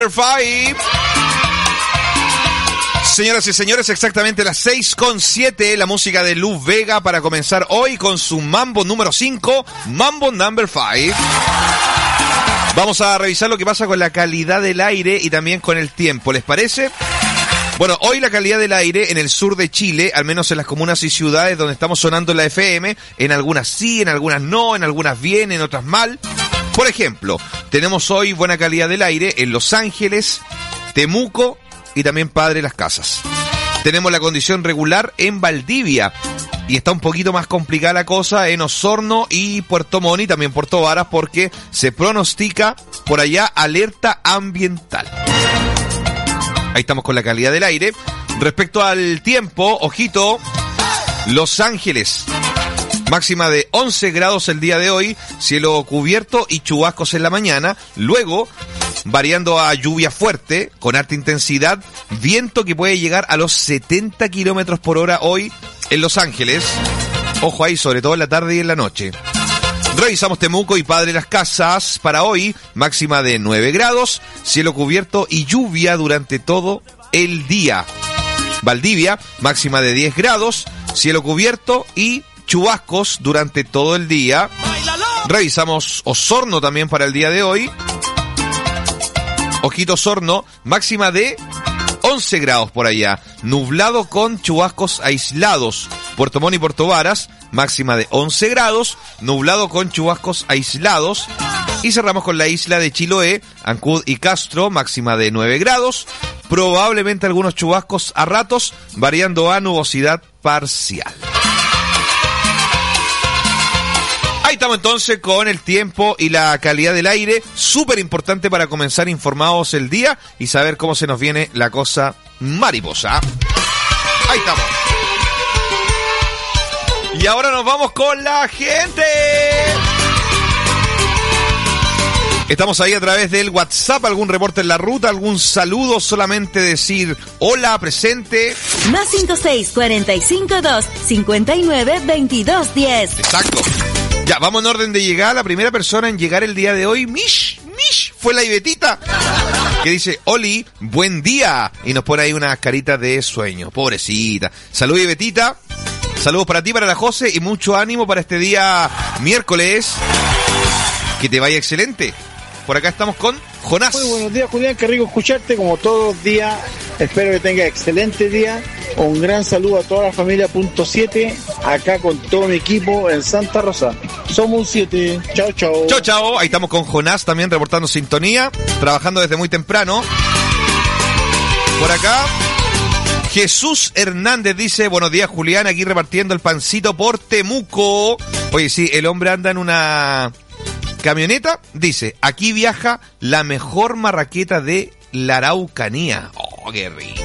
5. Señoras y señores, exactamente las 6:07, la música de Luz Vega para comenzar hoy con su Mambo número 5, Mambo number 5. Vamos a revisar lo que pasa con la calidad del aire y también con el tiempo, ¿les parece? Bueno, hoy la calidad del aire en el sur de Chile, al menos en las comunas y ciudades donde estamos sonando en la FM, en algunas sí, en algunas no, en algunas bien, en otras mal. Por ejemplo, tenemos hoy buena calidad del aire en Los Ángeles, Temuco y también Padre Las Casas. Tenemos la condición regular en Valdivia y está un poquito más complicada la cosa en Osorno y Puerto Montt y también Puerto Varas porque se pronostica por allá alerta ambiental. Ahí estamos con la calidad del aire. Respecto al tiempo, ojito, Los Ángeles, máxima de 11 grados el día de hoy, cielo cubierto y chubascos en la mañana, luego variando a lluvia fuerte, con alta intensidad, viento que puede llegar a los 70 kilómetros por hora hoy en Los Ángeles. Ojo ahí, sobre todo en la tarde y en la noche. Revisamos Temuco y Padre Las Casas para hoy, máxima de 9 grados, cielo cubierto y lluvia durante todo el día. Valdivia, máxima de 10 grados, cielo cubierto y chubascos durante todo el día. Revisamos Osorno también para el día de hoy. Ojito Osorno, máxima de 11 grados por allá, nublado con chubascos aislados. Puerto Montt y Puerto Varas, máxima de 11 grados, nublado con chubascos aislados. Y cerramos con la isla de Chiloé, Ancud y Castro, máxima de 9 grados, probablemente algunos chubascos a ratos, variando a nubosidad parcial. Ahí estamos entonces con el tiempo y la calidad del aire, súper importante para comenzar informados el día y saber cómo se nos viene la cosa mariposa. Ahí estamos. Y ahora nos vamos con la gente. Estamos ahí a través del WhatsApp, algún reporte en la ruta, algún saludo, solamente decir hola, presente. Más 56452592210. Exacto. Ya, vamos en orden de llegada. La primera persona en llegar el día de hoy, Mish, fue la Ivetita, que dice, Oli, buen día. Y nos pone ahí unas caritas de sueño. Pobrecita. Saludos, Ivetita. Saludos para ti, para la José y mucho ánimo para este día miércoles. Que te vaya excelente. Por acá estamos con Jonás. Muy buenos días, Julián, qué rico escucharte como todos los días. Espero que tengas excelente día. Un gran saludo a toda la familia Punto 7, acá con todo mi equipo en Santa Rosa. Somos un 7. Chao, chao. Chao, chao. Ahí estamos con Jonás también reportando sintonía, trabajando desde muy temprano. Por acá, Jesús Hernández dice, buenos días, Julián, aquí repartiendo el pancito por Temuco. Oye, sí, el hombre anda en una camioneta, dice, aquí viaja la mejor marraqueta de la Araucanía. Oh, qué rico.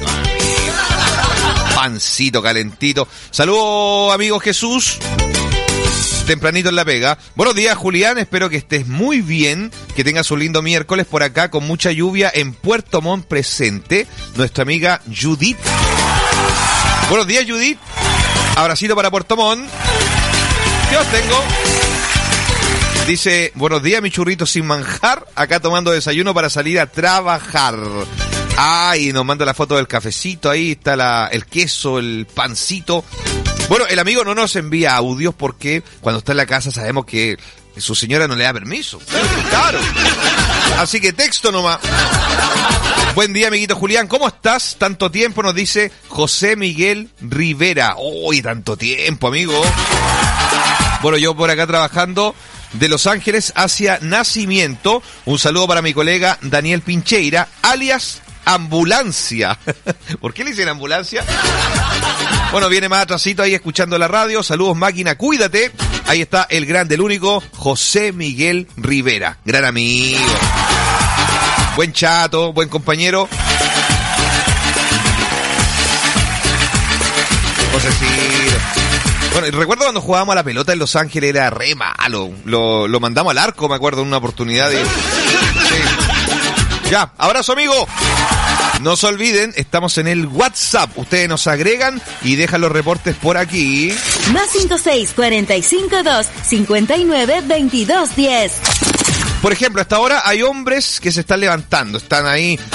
Pancito calentito. Saludos, amigo Jesús. Tempranito en la pega. Buenos días, Julián. Espero que estés muy bien. Que tengas un lindo miércoles por acá con mucha lluvia en Puerto Montt presente. Nuestra amiga Judith. Buenos días, Judith. Abracito para Puerto Montt. ¿Qué os tengo? Dice, buenos días, mi churrito sin manjar. Acá tomando desayuno para salir a trabajar. Ay, nos manda la foto del cafecito, ahí está el queso, el pancito. Bueno, el amigo no nos envía audios porque cuando está en la casa sabemos que su señora no le da permiso. Claro. Así que texto nomás. Buen día, amiguito Julián, ¿cómo estás? Tanto tiempo, nos dice José Miguel Rivera. Uy, tanto tiempo, amigo. Bueno, yo por acá trabajando de Los Ángeles hacia Nacimiento. Un saludo para mi colega Daniel Pincheira, alias Ambulancia. ¿Por qué le dicen ambulancia? Bueno, viene más atrasito ahí escuchando la radio. Saludos, máquina, cuídate. Ahí está el grande, el único, José Miguel Rivera. Gran amigo. Buen chato, buen compañero. Josecito. Bueno, recuerdo cuando jugábamos a la pelota en Los Ángeles, era re malo. Lo mandamos al arco, me acuerdo, en una oportunidad. Sí. Ya, abrazo, amigo. No se olviden, estamos en el WhatsApp. Ustedes nos agregan y dejan los reportes por aquí. Más 56452592210. Por ejemplo, hasta ahora hay hombres que se están levantando, están ahí